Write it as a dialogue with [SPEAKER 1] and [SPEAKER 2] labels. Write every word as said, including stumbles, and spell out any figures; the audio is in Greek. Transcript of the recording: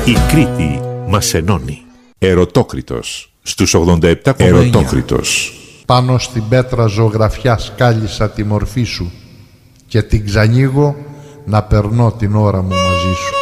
[SPEAKER 1] Η Κρήτη μας ενώνει. Ερωτόκριτος στους ογδόντα επτά κόμμα εννιά. Ερωτόκριτος.
[SPEAKER 2] Πάνω στην πέτρα ζωγραφιάς κάλυσα τη μορφή σου και την ξανοίγω να περνώ την ώρα μου μαζί σου.